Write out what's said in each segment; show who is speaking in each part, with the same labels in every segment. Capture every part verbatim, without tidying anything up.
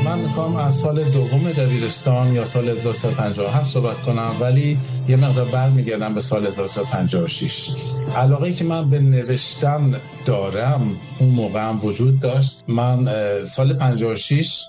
Speaker 1: من میخوام از سال دوم دبیرستان یا سال هزار و سیصد و پنجاه و هفت صحبت کنم، ولی یه مقدار برمیگردم به سال هزار و سیصد و پنجاه و شش. علاقه‌ای که من به نوشتن دارم اون موقع هم وجود داشت. من سال پنجاه و شش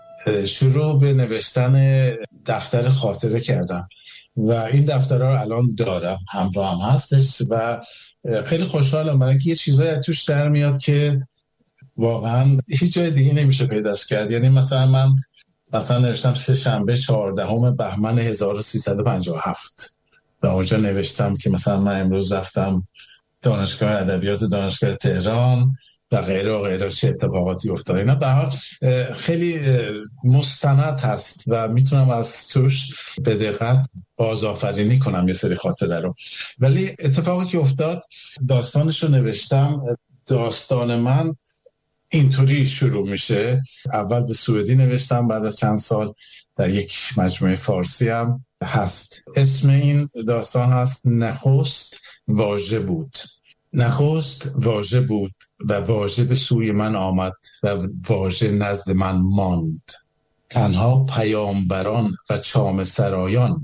Speaker 1: شروع به نوشتن دفتر خاطره کردم و این دفترها رو الان دارم، همراه هم هستش و خیلی خوشحالم برای اینکه یه چیزایی توش در میاد که واقعا هیچ جای دیگه نمیشه پیداش کرد. یعنی مثلا من مثلا نوشتم سه شنبه چهاردهم بهمن هزار و سیصد و پنجاه و هفت و اونجا نوشتم که مثلا من امروز رفتم دانشگاه ادبیات دانشگاه تهران و غیره و غیره، چه اتفاقاتی افتاد. اینا به هر حال خیلی مستند هست و میتونم از توش به دقت بازآفرینی کنم یه سری خاطره رو. ولی اتفاقی که افتاد، داستانش رو نوشتم. داستان من اینطوری شروع میشه. اول به سوئدی نوشتم، بعد از چند سال در یک مجموعه فارسی هم هست. اسم این داستان هست نخست واژه بود. نخست واژه بود و واژه به سوی من آمد و واژه نزد من ماند. تنها پیامبران و چام سرایان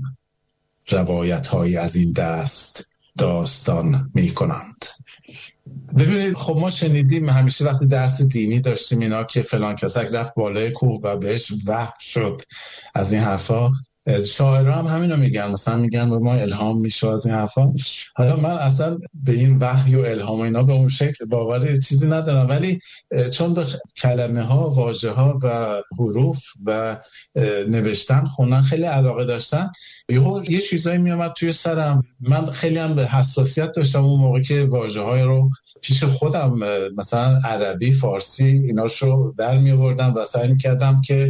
Speaker 1: روایت های از این دست داستان می کنند. ببینید، خب ما شنیدیم همیشه وقتی درس دینی داشتیم اینا که فلان کسک رفت بالای کوه و بهش وحی شد، از این حرفا. شاعرها هم همینو میگن، مثلا میگن به ما الهام میشه از این حرفا. حالا من اصلا به این وحی و الهام و اینا به اون شکل باور چیزی ندارم، ولی چون به کلمه ها، واژه ها و حروف و نوشتن خوندن خیلی علاقه داشتم، یه یه چیزایی میومد توی سرم. من خیلی هم به حساسیت داشتم اون موقع که واژه های رو پیش خودم مثلا عربی، فارسی ایناشو در می آوردم و سعی می‌کردم که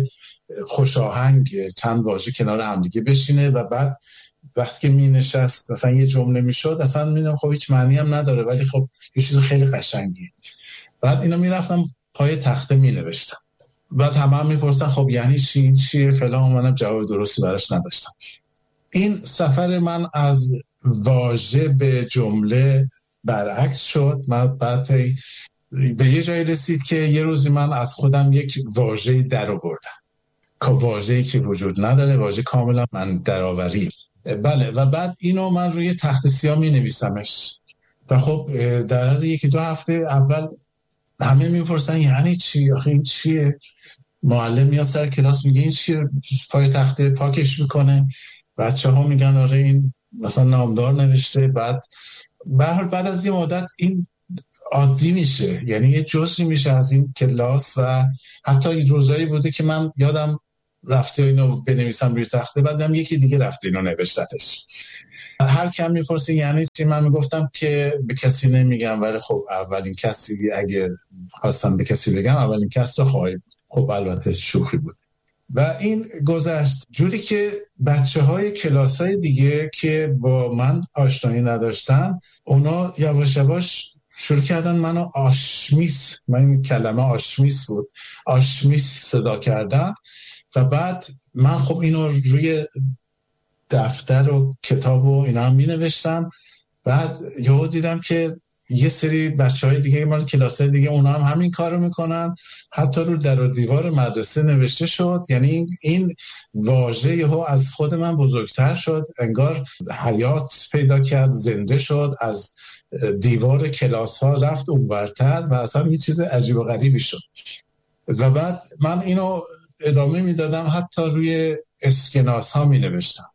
Speaker 1: خوشاهنگ چند واژه کنار هم دیگه بشینه و بعد وقتی که می نشست مثلا یه جمله می شد اصلا می دیدم خب هیچ معنی هم نداره، ولی خب یه چیز خیلی قشنگی. بعد اینا می رفتم پای تخته می نوشتم. بعد همه هم می پرسن خب یعنی چی این چیه فلان، منم جواب درستی براش نداشتم. این سفر من از واژه به جمله برعکس شد. من بعد به یه جایی رسید که یه روزی من از خودم یک واژه در آوردم، واژه‌ای که وجود نداره، واژه کاملا من درآوری. بله، و بعد اینو من روی تخت سیاه می نویسمش و خب در از یکی دو هفته اول همه میپرسن یعنی چی، آخه این چیه؟ معلم میاد سر کلاس میگه این چیه، پای تخته پاکش میکنه، بچه ها میگن آره این مثلا نامدار نوشته. بعد به هر حال بعد از یه مدت این عادی میشه، یعنی یه جزئی میشه از این کلاس. و حتی یه روزایی بوده که من یادم رفته اینو بنویسم روی تخته، بعدم یکی دیگه رفته اینو نوشتتش. هر کم میپرسه یعنی چی، من میگفتم که به کسی نمیگم، ولی خب اولین کسی اگه خواستم به کسی بگم اولین کس تو خواهی بود. خب البته شوخی بود و این گذشت. جوری که بچه های کلاس های دیگه که با من آشنایی نداشتن، اونا یواش یواش شروع کردن منو آشمیس، من این کلمه آشمیس بود، آشمیس صدا کردن. و بعد من خب اینو روی دفتر و کتاب و اینا هم می نوشتم. بعد یهو دیدم که یه سری بچه های دیگه مال کلاس های دیگه اونا هم همین کارو میکنن، حتی رو در و دیوار مدرسه نوشته شد. یعنی این واژه یهو از خود من بزرگتر شد، انگار حیات پیدا کرد، زنده شد، از دیوار کلاس ها رفت اونورتر و اصلا یه چیز عجیب و غریبی شد. و بعد من اینو ادامه میدادم، حتی روی اسکناس ها می نوشتم.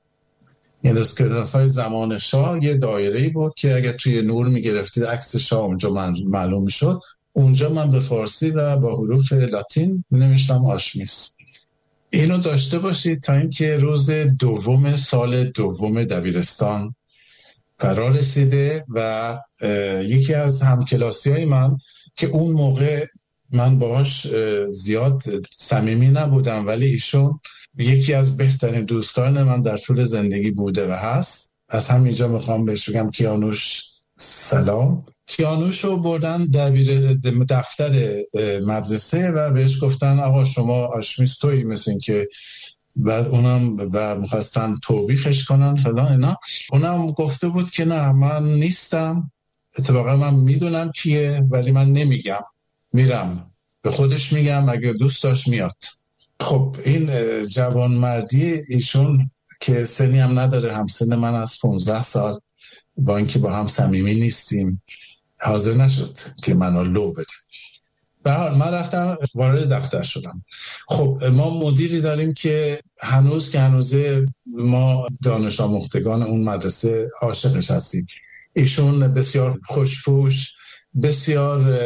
Speaker 1: این اسکناس های زمان شاه یه دایره‌ای بود که اگر توی نور می گرفتید عکس شاه اونجا من معلوم می شد. اونجا من به فارسی و با حروف لاتین می نوشتم آشمیس. اینو داشته باشید تا اینکه روز دوم سال دوم دبیرستان فرا رسیده و یکی از همکلاسی های من که اون موقع من باهاش زیاد صمیمی نبودم، ولی ایشون یکی از بهترین دوستان من در طول زندگی بوده و هست. از همینجا میخوام بهش بگم کیانوش سلام. کیانوش رو بردن دبیر دفتر مدرسه و بهش گفتن آقا شما آشمیس تویی، مثل این که بعد اونم و میخواستن توبیخش کنن فلان اینا. اونم گفته بود که نه من نیستم، اتفاقا من میدونم کیه ولی من نمیگم، میرم به خودش میگم اگه دوست داشت میاد. خب این جوانمردی ایشون که سنی هم نداره، همسن من از پانزده سال، با اینکه با هم صمیمی نیستیم، حاضر نشد که منو لو بده. به هر حال من رفتم وارد دفتر شدم. خب ما مدیری داریم که هنوز که هنوزه ما دانش آموختگان اون مدرسه عاشقش هستیم. ایشون بسیار خوش‌پوش، بسیار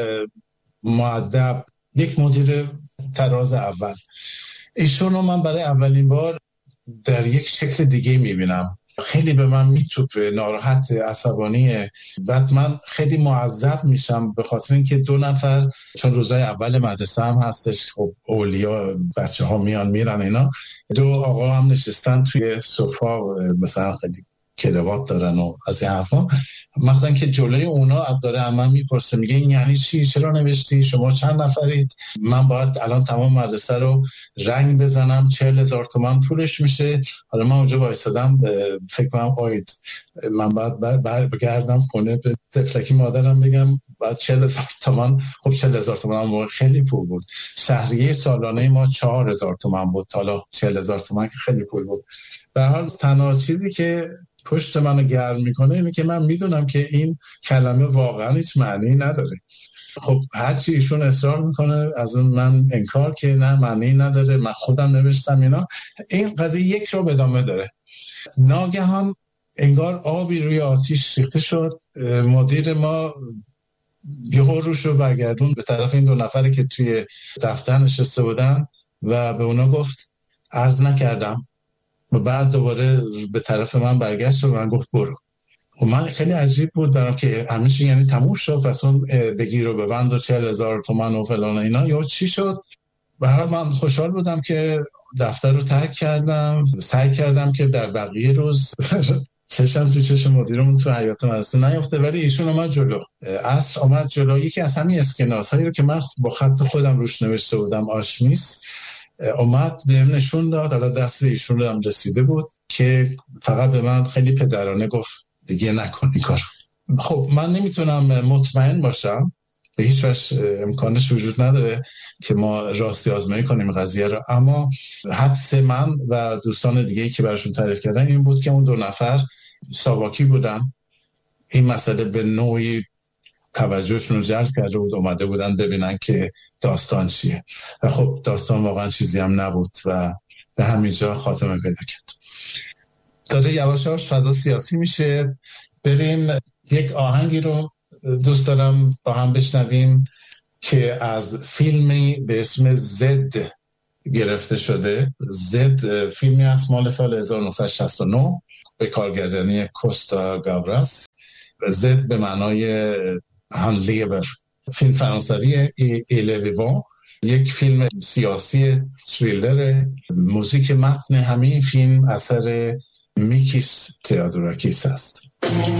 Speaker 1: مؤدب، یک مدیر تراز اول. ایشون رو من برای اولین بار در یک شکل دیگه میبینم. خیلی به من میتوپه، ناراحت، عصبانی. بعد من خیلی معذب میشم به خاطر اینکه دو نفر، چون روزای اول مدرسه هم هستش، خب اولیا بچه ها میان میرن اینا، دو آقا هم نشستن توی صفا، مثلا خیلی کراوات دارن و از این حرفا. مثلا که جلوی اونا داره من میپرسه، میگه این یعنی چی؟ چرا نوشتی؟ شما چند نفرید؟ من باید الان تمام مدرسه رو رنگ بزنم، چهل هزار تومن پولش میشه. حالا من اونجا وایسادم فکر کنم آید من باید بر, بر بگردم خونه به تفلکی مادرم بگم بعد چهل هزار تومن. خب چهل هزار تومن موقع خیلی پول بود. شهریه سالانه ما چهار هزار تومن بود، حالا چهل هزار تومن که خیلی پول بود. به هر حال تنها چیزی که پشت منو گرم میکنه اینه که من میدونم که این کلمه واقعا هیچ معنی نداره. خب هرچی ایشون اصرار میکنه از اون من انکار که نه معنی نداره، من خودم نوشتم اینا. این قضیه یک رو ادامه داره. ناگهان انگار آبی روی آتیش ریخته شد. مدیر ما یهو روش رو برگردون به طرف این دو نفری که توی دفتر نشسته بودن و به اونا گفت عرض نکردم. و بعد دوباره به طرف من برگشت و من گفت برو. و من خیلی عجیب بود برام که همیشه یعنی تموم شد، پس اون بگیر و ببند و چهل هزار تومن و فلان اینا یا چی شد. به هر حال من خوشحال بودم که دفتر رو ترک کردم. سعی کردم که در بقیه روز چشم تو چشم مدیرمون تو حیاط مدرسه نیفته، ولی ایشون اومد جلو. عصر اومد جلو. یکی از همین اسکناس هایی رو که من با خط خودم روش نوشته بودم آشمیس، اومد بهم نشون داد. حالا دست ایشون رو هم رسیده بود که فقط به من خیلی پدرانه گفت دیگه نکن این کار. خب من نمیتونم مطمئن باشم، به هیچ وجه امکانش وجود نداره که ما راستی آزمایی کنیم قضیه رو، اما حدس من و دوستان دیگه‌ای که براشون تعریف کردن این بود که اون دو نفر ساواکی بودن. این مسئله به نوعی توجهشون رو جلب کرده بود، اومده بودن ببینن که داستان چیه. و خب داستان واقعا چیزی هم نبود و به همینجا خاتمه پیدا کرد. داره یواش یواش فضا سیاسی میشه. بریم یک آهنگی رو دوست دارم با هم بشنویم که از فیلمی به اسم زد گرفته شده. زد فیلمی است مال سال هزار و نهصد و شصت و نه به کارگردانی کوستا گاوراس. زد به معنای هانلیبر. فیلم فرانسوی ایلویوان، یک فیلم سیاسی تریلر. موزیک متن همین فیلم اثر میکیس تئودوراکیس است.